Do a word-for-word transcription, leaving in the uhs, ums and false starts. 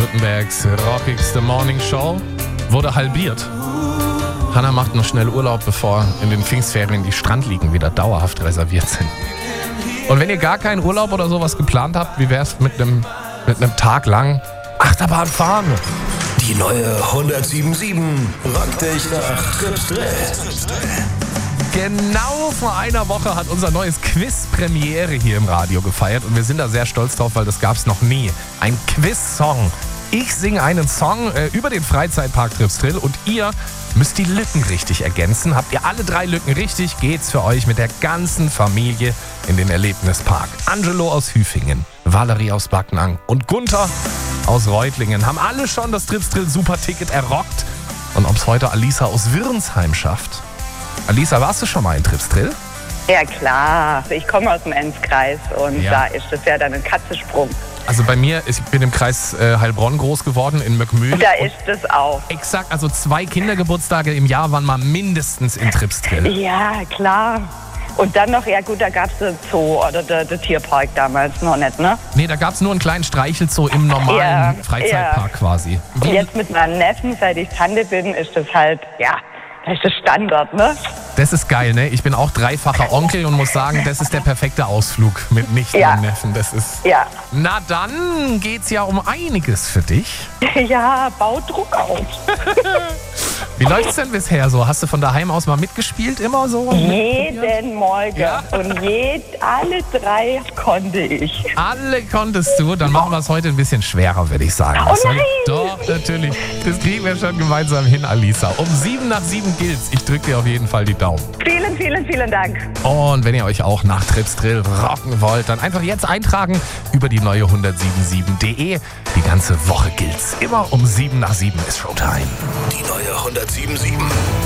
Baden-Württembergs rockigste Morning Show wurde halbiert. Hanna macht noch schnell Urlaub, bevor in den Pfingstferien die Strandliegen wieder dauerhaft reserviert sind. Und wenn ihr gar keinen Urlaub oder sowas geplant habt, wie wär's mit einem mit einem Tag lang Achterbahn fahren? Die neue hundertsieben Komma sieben rockt dich nach Tripsdrill. Genau vor einer Woche hat unser neues Quiz Premiere hier im Radio gefeiert und wir sind da sehr stolz drauf, weil das gab's noch nie. Ein Quiz-Song. Ich singe einen Song äh, über den Freizeitpark Tripsdrill und ihr müsst die Lücken richtig ergänzen. Habt ihr alle drei Lücken richtig, geht's für euch mit der ganzen Familie in den Erlebnispark. Angelo aus Hüfingen, Valerie aus Backnang und Gunther aus Reutlingen haben alle schon das Tripsdrill Superticket errockt. Und ob's heute Alisa aus Wirnsheim schafft. Alisa, warst du schon mal in Tripsdrill? Ja klar, ich komme aus dem Enzkreis und Ja. da ist das ja dann ein Katzensprung. Also bei mir, ich bin im Kreis äh, Heilbronn groß geworden, in Möckmühle. Da ist das auch. Exakt, also zwei Kindergeburtstage im Jahr waren mal mindestens in Tripsdrill. Ja, klar. Und dann noch, ja gut, da gab es den Zoo oder der, der Tierpark damals noch nicht, ne? Nee, da gab es nur einen kleinen Streichelzoo im normalen Ja, Freizeitpark ja. quasi. Und jetzt mit meinem Neffen, seit ich Tante bin, ist das halt, ja, das ist das Standard, ne? Das ist geil, ne? Ich bin auch dreifacher Onkel und muss sagen, das ist der perfekte Ausflug mit Nichten Ja. und Neffen. Das ist. Ja. Na dann geht's ja um einiges für dich. Ja, baut Druck auf. Wie läuft's denn bisher so? Hast du von daheim aus mal mitgespielt immer so? Jeden Morgen. Ja. Und jed, alle drei konnte ich. Alle konntest du, dann machen wir es heute ein bisschen schwerer, würde ich sagen. Oh Das soll- nein! Doch, natürlich. Das kriegen wir schon gemeinsam hin, Alisa. Um sieben nach sieben gilt's. Ich drücke dir auf jeden Fall die Daumen. Vielen, vielen, vielen Dank. Und wenn ihr euch auch nach Tripsdrill rocken wollt, dann einfach jetzt eintragen über die neue hundertsiebenundsiebzig punkt de. Die ganze Woche gilt's. Immer um sieben nach sieben ist Showtime. Die neue hundertsieben Komma sieben.